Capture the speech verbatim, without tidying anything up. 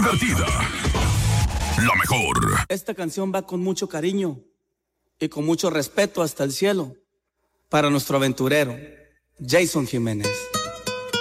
divertida. La mejor. Esta canción va con mucho cariño y con mucho respeto hasta el cielo para nuestro aventurero, Jason Jiménez.